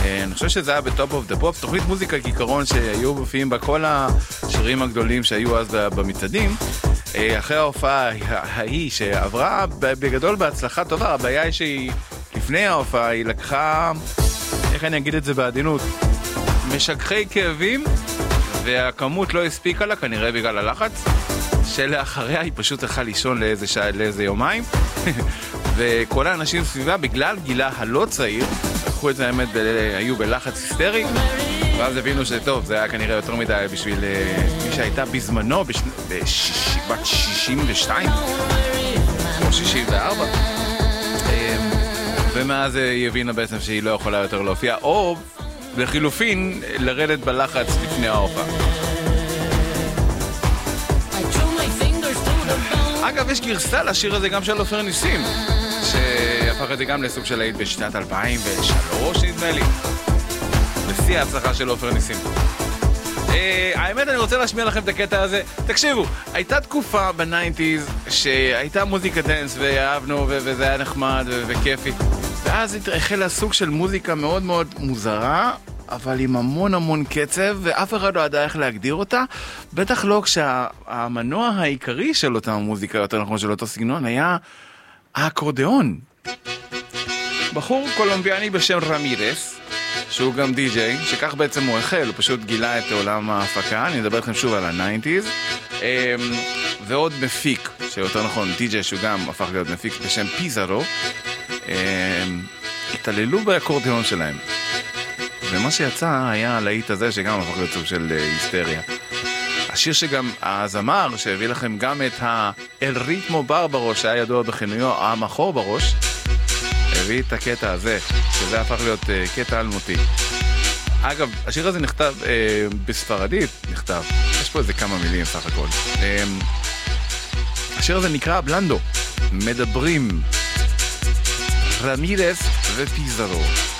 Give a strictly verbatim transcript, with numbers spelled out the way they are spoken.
אני חושב שזה היה בטופ אוף דה פופ, תוכנית מוזיקה כעיקרון שהיו מופיעים בה כל השירים הגדולים שהיו אז במצעדים. אחרי ההופעה ההיא שעברה בגדול בהצלחה טובה, הבעיה היא שהיא לפני ההופעה היא לקחה, איך אני אגיד את זה בעדינות, משככי כאבים, והכמות לא הספיקה לה, כנראה בגלל הלחץ, שלאחריה היא פשוט הלכה לישון לאיזה, שע, לאיזה יומיים, וכל האנשים סביבה, בגלל גילה הלא צעיר, לקחו את זה האמת, ב- היו בלחץ היסטרי, ואז הבינו שטוב, זה היה כנראה יותר מדי בשביל מי שהייתה בזמנו, בש... בש... בת שישים ושתיים, או שישים וארבע, ומאז היא הבינה בעצם שהיא לא יכולה יותר להופיע, או לחילופין, לרדת בלחץ לפני ההופעה. אגב, יש גרסה לשיר הזה גם של עופר ניסים, שהפך את זה גם לסוג של להיט בשנת אלפיים ושלוש, נדמה לי. בשיא ההצלחה של עופר ניסים. האמת, אני רוצה להשמיע לכם את הקטע הזה. תקשיבו, הייתה תקופה בניינטיז שהייתה מוזיקה דנס ואהבנו וזה היה נחמד וכיפי. ואז החלה סוג של מוזיקה מאוד מאוד מוזרה, אבל עם המון המון קצב, ואף אחד לא ידע איך להגדיר אותה. בטח לא כשהמנוע העיקרי של אותה מוזיקה, יותר נכון של אותו סגנון, היה האקורדיאון. בחור קולומביאני בשם רמירס, שהוא גם די-ג'יי, שכך בעצם הוא החל, הוא פשוט גילה את עולם ההפקה. אני אדבר לכם שוב על הניינטיז. ועוד מפיק, שיותר נכון, די-ג'יי שהוא גם הפך להיות מפיק בשם פיזרו, התעללו באקורדיאון שלהם. ומה שיצא היה הלהיט הזה שגם הפך להיות סוג של היסטריה. השיר שגם הזמר שהביא לכם גם את האל ריתמו ברברו, שהיה ידוע בכינויו המחור בראש, הביא את הקטע הזה, שזה הפך להיות uh, קטע אלמותי. אגב, השיר הזה נכתב uh, בספרדית, נכתב, יש פה איזה כמה מילים סך הכל. Uh, השיר הזה נקרא בלנדו, מדברים, רמירס ופיזרו.